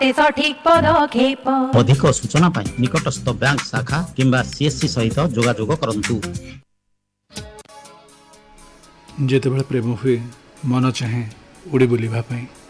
सठिक पदक्षेप। अधिक सूचना पाई निकटस्थ बैंक शाखा किंबा सीएससी सहित जोगाजोग करंतु। जेतेबेले प्रेम हुए मन चाहे उड़ी बुलिबा पई